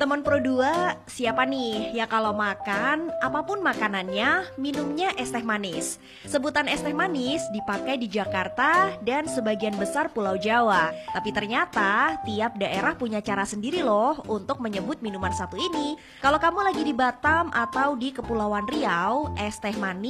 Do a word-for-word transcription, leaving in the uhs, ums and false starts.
Teman Pro dua, siapa nih ya kalau makan, apapun makanannya, minumnya es teh manis? Sebutan es teh manis dipakai di Jakarta dan sebagian besar Pulau Jawa. Tapi ternyata tiap daerah punya cara sendiri loh untuk menyebut minuman satu ini. Kalau kamu lagi di Batam atau di Kepulauan Riau, es teh manis